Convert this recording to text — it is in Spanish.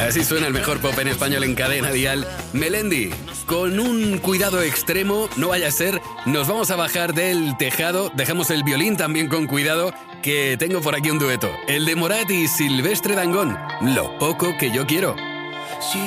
Así suena el mejor pop en español en Cadena Dial. Melendi, con un cuidado extremo, no vaya a ser, nos vamos a bajar del tejado, dejamos el violín también con cuidado, que tengo por aquí un dueto. El de Morat y Silvestre Dangond, Lo poco que yo quiero.